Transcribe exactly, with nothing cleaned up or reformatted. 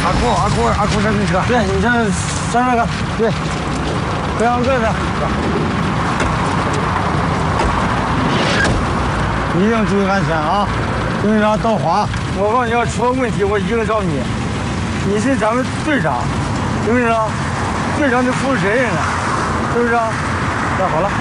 阿库，阿库，阿库，上你车。对，你上上那个，对，不要个子。一定注意安全啊！董事长导滑，我告诉你要出了问题，我一定找你。你是咱们队长，董事长，队长得负责任了，是不是？那好了。